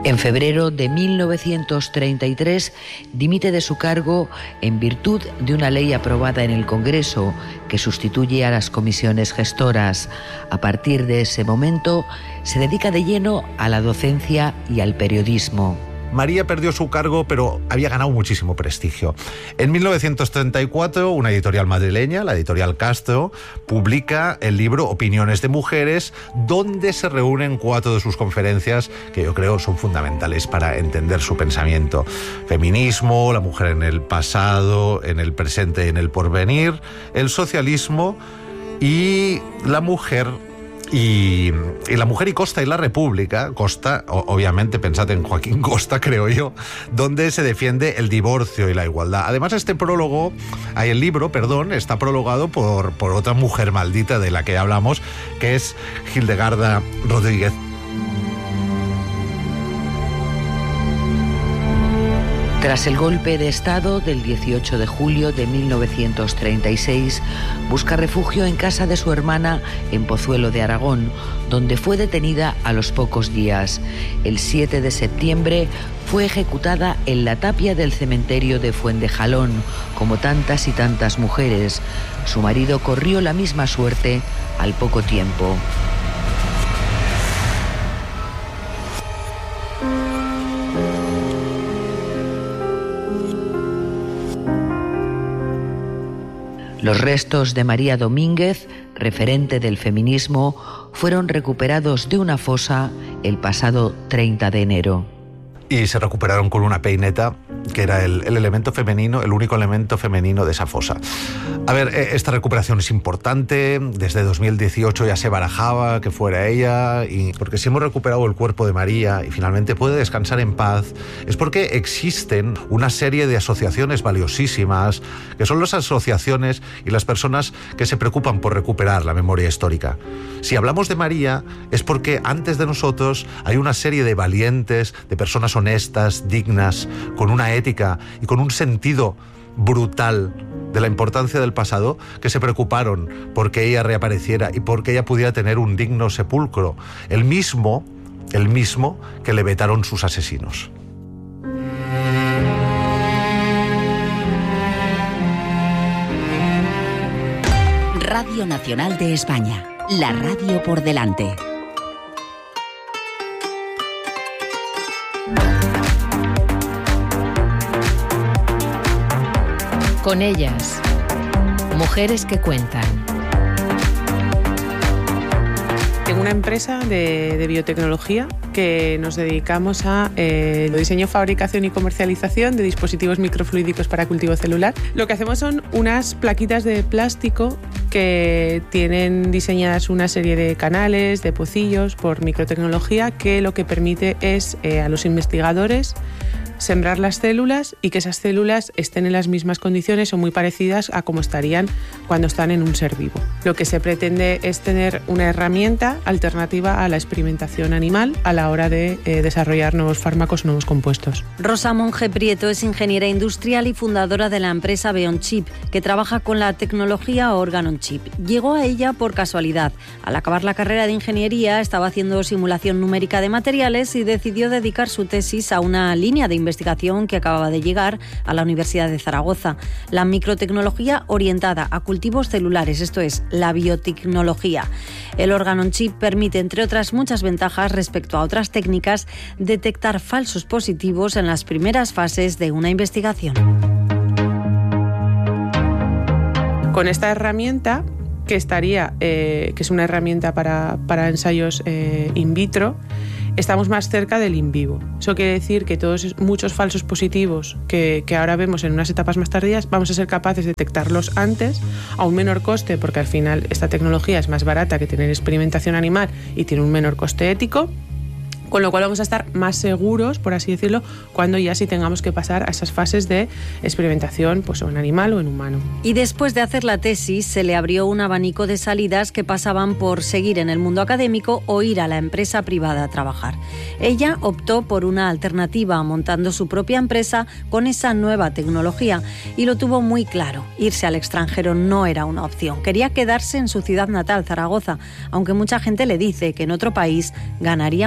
En febrero de 1933 dimite de su cargo en virtud de una ley aprobada en el Congreso que sustituye a las comisiones gestoras. A partir de ese momento se dedica de lleno a la docencia y al periodismo. María perdió su cargo, pero había ganado muchísimo prestigio. En 1934, una editorial madrileña, la editorial Castro, publica el libro Opiniones de Mujeres, donde se reúnen 4 de sus conferencias que yo creo son fundamentales para entender su pensamiento. Feminismo, la mujer en el pasado, en el presente y en el porvenir, el socialismo y la mujer. Y la mujer y Costa y la República. Costa, obviamente, pensad en Joaquín Costa, creo yo, donde se defiende el divorcio y la igualdad. Además, el libro, está prologado por otra mujer maldita de la que hablamos, que es Hildegarda Rodríguez. Tras el golpe de Estado del 18 de julio de 1936, busca refugio en casa de su hermana en Pozuelo de Aragón, donde fue detenida a los pocos días. El 7 de septiembre fue ejecutada en la tapia del cementerio de Fuentejalón, como tantas y tantas mujeres. Su marido corrió la misma suerte al poco tiempo. Los restos de María Domínguez, referente del feminismo, fueron recuperados de una fosa el pasado 30 de enero. Y se recuperaron con una peineta, que era el elemento femenino, el único elemento femenino de esa fosa. A ver, esta recuperación es importante. Desde 2018 ya se barajaba que fuera ella, y porque si hemos recuperado el cuerpo de María y finalmente puede descansar en paz, es porque existen una serie de asociaciones valiosísimas, que son las asociaciones y las personas que se preocupan por recuperar la memoria histórica. Si hablamos de María, es porque antes de nosotros hay una serie de valientes, de personas honestas, dignas, con una ética y con un sentido brutal de la importancia del pasado, que se preocuparon porque ella reapareciera y porque ella pudiera tener un digno sepulcro, el mismo que le vetaron sus asesinos. Radio Nacional de España, la radio por delante. Con ellas, mujeres que cuentan. Tengo una empresa de biotecnología que nos dedicamos a diseño, fabricación y comercialización de dispositivos microfluídicos para cultivo celular. Lo que hacemos son unas plaquitas de plástico que tienen diseñadas una serie de canales, de pocillos por microtecnología, que lo que permite es a los investigadores sembrar las células y que esas células estén en las mismas condiciones o muy parecidas a como estarían cuando están en un ser vivo. Lo que se pretende es tener una herramienta alternativa a la experimentación animal a la hora de desarrollar nuevos fármacos, nuevos compuestos. Rosa Monge Prieto es ingeniera industrial y fundadora de la empresa BeyondChip, que trabaja con la tecnología Organ-on-Chip. Llegó a ella por casualidad. Al acabar la carrera de ingeniería estaba haciendo simulación numérica de materiales y decidió dedicar su tesis a una línea de investigación que acababa de llegar a la Universidad de Zaragoza, la microtecnología orientada a cultivos celulares, esto es, la biotecnología. El Organ-on-Chip permite, entre otras muchas ventajas respecto a otras técnicas, detectar falsos positivos en las primeras fases de una investigación. Con esta herramienta, que es una herramienta para ensayos in vitro, estamos más cerca del in vivo. Eso quiere decir que muchos falsos positivos que ahora vemos en unas etapas más tardías, vamos a ser capaces de detectarlos antes, a un menor coste, porque al final esta tecnología es más barata que tener experimentación animal y tiene un menor coste ético, con lo cual vamos a estar más seguros, por así decirlo, cuando ya sí tengamos que pasar a esas fases de experimentación, pues o en animal o en humano. Y después de hacer la tesis, se le abrió un abanico de salidas que pasaban por seguir en el mundo académico o ir a la empresa privada a trabajar. Ella optó por una alternativa, montando su propia empresa con esa nueva tecnología, y lo tuvo muy claro. Irse al extranjero no era una opción. Quería quedarse en su ciudad natal, Zaragoza, aunque mucha gente le dice que en otro país ganaría mucho más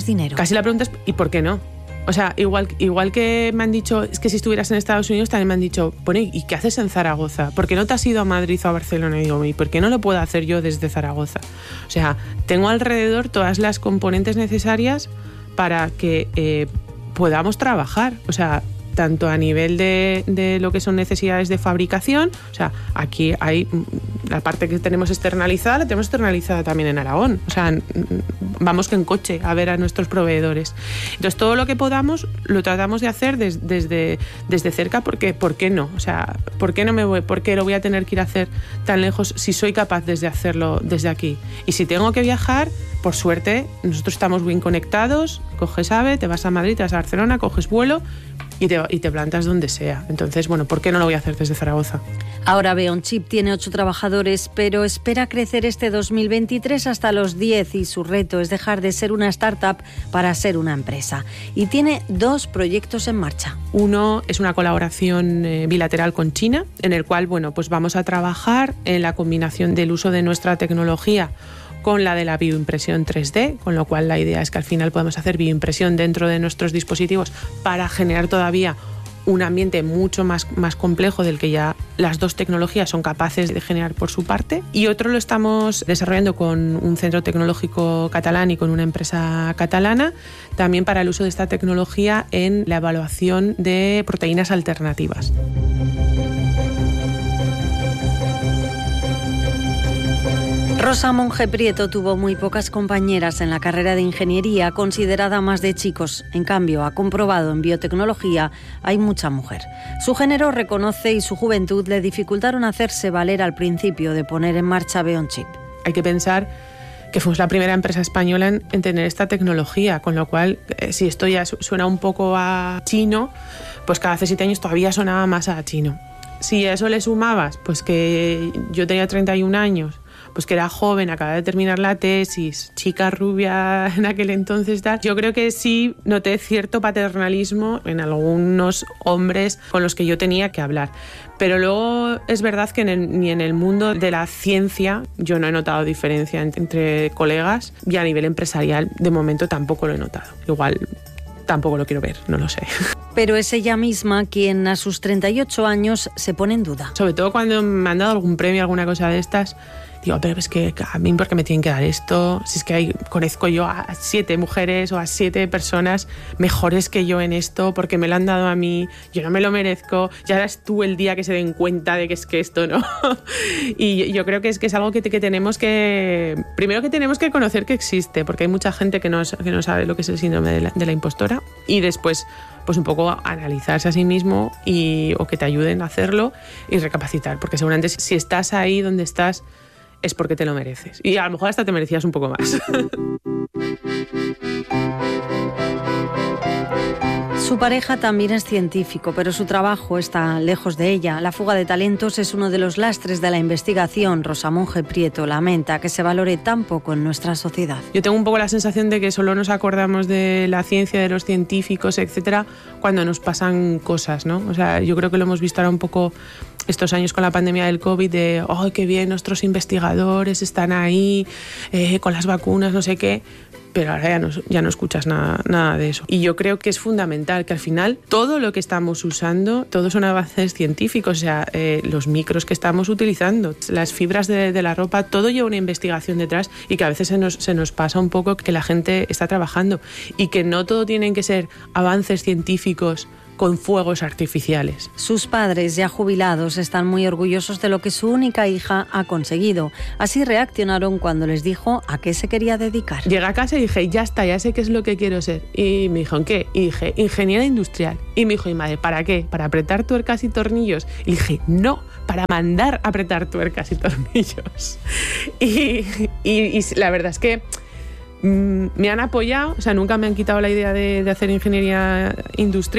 dinero. Casi la pregunta es ¿y por qué no? O sea, igual que me han dicho, es que si estuvieras en Estados Unidos también me han dicho, bueno, ¿y qué haces en Zaragoza? ¿Por qué no te has ido a Madrid o a Barcelona? Y digo, ¿y por qué no lo puedo hacer yo desde Zaragoza? O sea, tengo alrededor todas las componentes necesarias para que podamos trabajar. O sea, tanto a nivel de lo que son necesidades de fabricación, o sea, aquí hay la parte que tenemos externalizada, la tenemos externalizada también en Aragón. O sea, vamos que en coche a ver a nuestros proveedores. Entonces, todo lo que podamos lo tratamos de hacer desde cerca, porque ¿por qué no? O sea, ¿por qué lo voy a tener que ir a hacer tan lejos si soy capaz de hacerlo desde aquí? Y si tengo que viajar, por suerte, nosotros estamos bien conectados, coges AVE, te vas a Madrid, te vas a Barcelona, coges vuelo y te plantas donde sea. Entonces, bueno, ¿por qué no lo voy a hacer desde Zaragoza? Ahora Beonchip tiene 8 trabajadores, pero espera crecer este 2023 hasta los 10 y su reto es dejar de ser una startup para ser una empresa. Y tiene 2 proyectos en marcha. Uno es una colaboración bilateral con China, en el cual, bueno, pues vamos a trabajar en la combinación del uso de nuestra tecnología con la de la bioimpresión 3D, con lo cual la idea es que al final podamos hacer bioimpresión dentro de nuestros dispositivos para generar todavía un ambiente mucho más complejo del que ya las 2 tecnologías son capaces de generar por su parte. Y otro lo estamos desarrollando con un centro tecnológico catalán y con una empresa catalana, también para el uso de esta tecnología en la evaluación de proteínas alternativas. Rosa Monge Prieto tuvo muy pocas compañeras en la carrera de ingeniería, considerada más de chicos. En cambio, ha comprobado en biotecnología hay mucha mujer. Su género reconoce y su juventud le dificultaron hacerse valer al principio de poner en marcha Beonchip. Hay que pensar que fuimos la primera empresa española en tener esta tecnología, con lo cual, si esto ya suena un poco a chino, pues cada hace 7 años todavía sonaba más a chino. Si a eso le sumabas, pues que yo tenía 31 años, pues que era joven, acababa de terminar la tesis, chica rubia en aquel entonces, tal. Yo creo que sí noté cierto paternalismo en algunos hombres con los que yo tenía que hablar. Pero luego es verdad que ni en el mundo de la ciencia yo no he notado diferencia entre colegas, y a nivel empresarial de momento tampoco lo he notado. Igual tampoco lo quiero ver, no lo sé. Pero es ella misma quien a sus 38 años se pone en duda. Sobre todo cuando me han dado algún premio, alguna cosa de estas, digo, pero es que a mí, ¿por qué me tienen que dar esto? Si es que conozco yo a 7 mujeres o a 7 personas mejores que yo en esto, porque me lo han dado a mí, yo no me lo merezco, ya eres tú el día que se den cuenta de que es que esto no. Y yo creo que es algo que tenemos que... Primero que tenemos que conocer que existe, porque hay mucha gente que no sabe lo que es el síndrome de la impostora, y después pues un poco analizarse a sí mismo o que te ayuden a hacerlo y recapacitar, porque seguramente si estás ahí donde estás es porque te lo mereces. Y a lo mejor hasta te merecías un poco más. Su pareja también es científico, pero su trabajo está lejos de ella. La fuga de talentos es uno de los lastres de la investigación. Rosa Monge Prieto lamenta que se valore tan poco en nuestra sociedad. Yo tengo un poco la sensación de que solo nos acordamos de la ciencia, de los científicos, etcétera, cuando nos pasan cosas, ¿no? O sea, yo creo que lo hemos visto ahora un poco estos años con la pandemia del COVID, de ¡ay, qué bien, nuestros investigadores están ahí con las vacunas, no sé qué! Pero ahora ya no escuchas nada de eso. Y yo creo que es fundamental que al final todo lo que estamos usando, todos son avances científicos, o sea, los micros que estamos utilizando, las fibras de la ropa, todo lleva una investigación detrás, y que a veces se nos pasa un poco que la gente está trabajando y que no todo tienen que ser avances científicos con fuegos artificiales. Sus padres, ya jubilados, están muy orgullosos de lo que su única hija ha conseguido. Así reaccionaron cuando les dijo a qué se quería dedicar. Llegué a casa y dije, ya está, ya sé qué es lo que quiero ser. Y me dijo, ¿en qué? Y dije, ingeniera industrial. Y me dijo, ¿y madre, para qué? ¿Para apretar tuercas y tornillos? Y dije, no, para mandar a apretar tuercas y tornillos. Y la verdad es que me han apoyado, o sea, nunca me han quitado la idea de hacer ingeniería industrial.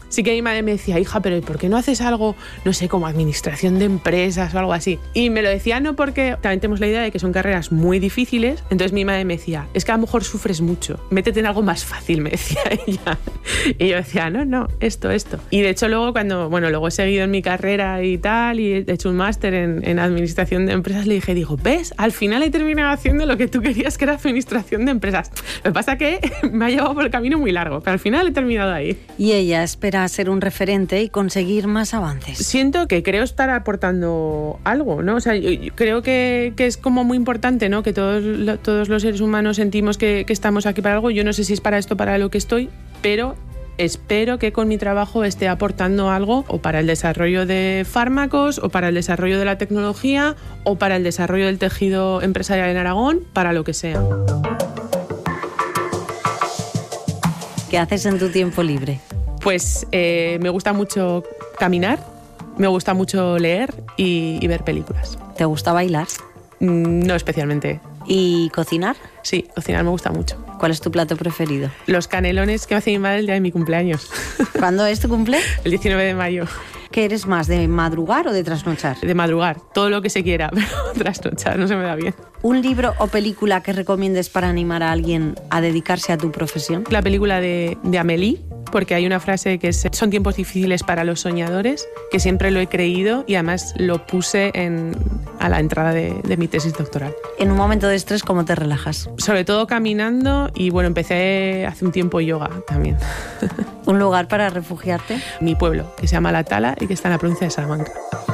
Sí que mi madre me decía, hija, pero ¿por qué no haces algo, no sé, como administración de empresas o algo así? Y me lo decía no porque también tenemos la idea de que son carreras muy difíciles, entonces mi madre me decía, es que a lo mejor sufres mucho, métete en algo más fácil, me decía ella. Y yo decía, no, esto. Y de hecho luego luego he seguido en mi carrera y tal, y he hecho un máster en administración de empresas, le digo, ¿ves? Al final he terminado haciendo lo que tú querías, que era administración de empresas. Lo que pasa es que me ha llevado por el camino muy largo, pero al final he terminado ahí. Y ella espera ser un referente y conseguir más avances. Siento que creo estar aportando algo, ¿no? O sea, yo creo que es como muy importante, ¿no? Que todos los seres humanos sentimos que estamos aquí para algo. Yo no sé si es para esto, para lo que estoy, pero espero que con mi trabajo esté aportando algo o para el desarrollo de fármacos o para el desarrollo de la tecnología o para el desarrollo del tejido empresarial en Aragón, para lo que sea. ¿Qué haces en tu tiempo libre? Pues me gusta mucho caminar, me gusta mucho leer y ver películas. ¿Te gusta bailar? No especialmente. ¿Y cocinar? Sí, cocinar me gusta mucho. ¿Cuál es tu plato preferido? Los canelones que me hace mi madre el día de mi cumpleaños. ¿Cuándo es tu cumple? El 19 de mayo. ¿Qué eres más, de madrugar o de trasnochar? De madrugar, todo lo que se quiera, pero trasnochar no se me da bien. ¿Un libro o película que recomiendes para animar a alguien a dedicarse a tu profesión? La película de Amélie, porque hay una frase que es: son tiempos difíciles para los soñadores, que siempre lo he creído y además lo puse a la entrada de mi tesis doctoral. En un momento de estrés, ¿cómo te relajas? Sobre todo caminando y empecé hace un tiempo yoga también. ¿Un lugar para refugiarte? Mi pueblo, que se llama La Tala y que está en la provincia de Salamanca.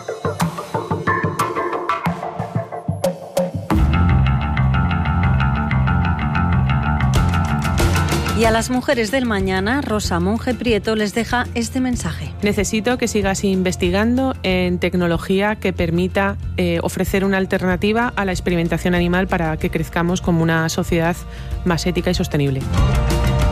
Y a las mujeres del mañana, Rosa Monge Prieto les deja este mensaje. Necesito que sigas investigando en tecnología que permita ofrecer una alternativa a la experimentación animal para que crezcamos como una sociedad más ética y sostenible.